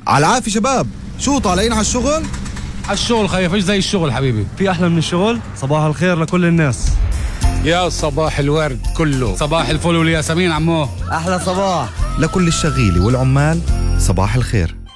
على العافية شباب، شو طالعين على الشغل؟ على الشغل خيف، ايش زي الشغل حبيبي؟ في أحلى من الشغل؟ صباح الخير لكل الناس. يا صباح الورد كله، صباح الفل والياسمين عمو. أحلى صباح لكل الشغيلة والعمال صباح الخير.